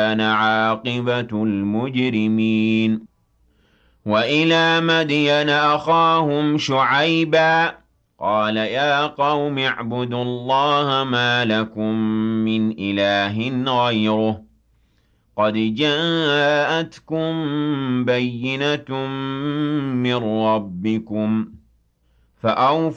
كَانَ عَاقِبَةُ الْمُجْرِمِينَ وَإِلَىٰ مَدْيَنَ أَخَاهُمْ شُعَيْبًا قَالَ يَا قَوْمِ اعْبُدُوا اللَّهَ مَا لَكُم مِّنْ إِلَٰهٍ غَيْرُهُ قَدْ جَاءَتْكُم بَيِّنَةٌ مِّن رَّبِّكُمْ فَأَوْفُوا